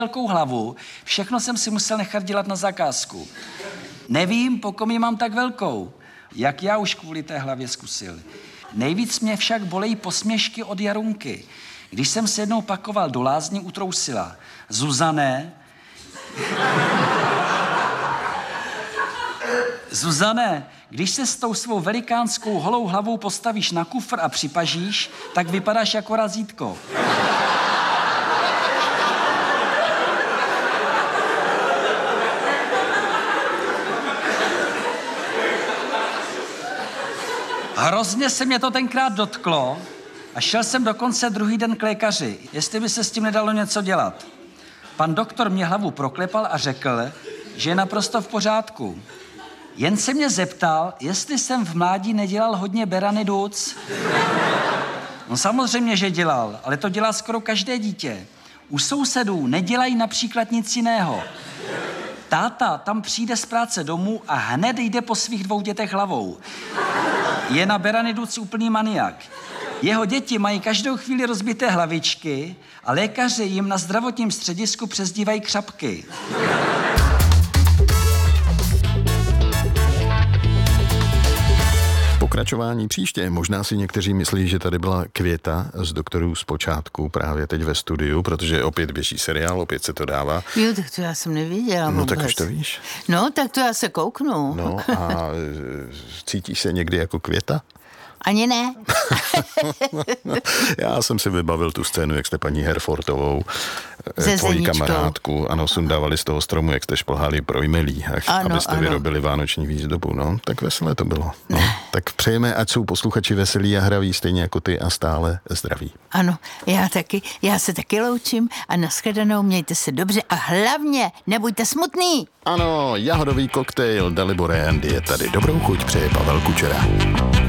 velkou hlavu, všechno jsem si musel nechat dělat na zakázku. Nevím, po kom ji mám tak velkou, jak já už kvůli té hlavě zkusil. Nejvíc mě však bolejí posměšky od Jarunky. Když jsem se jednou pakoval do lázní, utrousila: Zuzané, když se s tou svou velikánskou holou hlavou postavíš na kufr a připažíš, tak vypadáš jako razítko. Hrozně se mě to tenkrát dotklo a šel jsem dokonce druhý den k lékaři, jestli by se s tím nedalo něco dělat. Pan doktor mě hlavu proklepal a řekl, že je naprosto v pořádku. Jen se mě zeptal, jestli jsem v mládí nedělal hodně beraniduc. No samozřejmě, že dělal, ale to dělá skoro každé dítě. U sousedů nedělají například nic jiného. Táta tam přijde z práce domů a hned jde po svých 2 dětech hlavou. Je na beraniduc úplný maniak. Jeho děti mají každou chvíli rozbité hlavičky a lékaři jim na zdravotním středisku přezdívají křapky. Pokračování příště. Možná si někteří myslí, že tady byla Květa z Doktorů z počátku právě teď ve studiu, protože opět běží seriál, opět se to dává. Jo, tak to já jsem neviděla. No tak už to víš. No, tak to já se kouknu. No a cítíš se někdy jako Květa? Ani ne. Já jsem si vybavil tu scénu, jak jste paní Herfortovou, tvoji kamarádku, ano, sundávali z toho stromu, jak jste šplhali projmelí, abyste vyrobili vánoční výzdobu, no, tak veselé to bylo. No, tak přejeme, ať jsou posluchači veselí a hraví stejně jako ty a stále zdraví. Ano, já se taky loučím a nashledanou, mějte se dobře a hlavně nebuďte smutný. Ano, jahodový koktejl Dalibor Andy je tady. Dobrou chuť přeje Pavel Kučera.